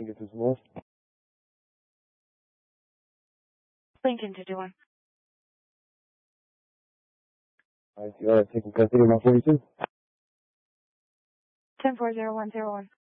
Get this one. Lincoln to do one. I see. All right, taking custody of my 42. 10-4-0-1-0-1.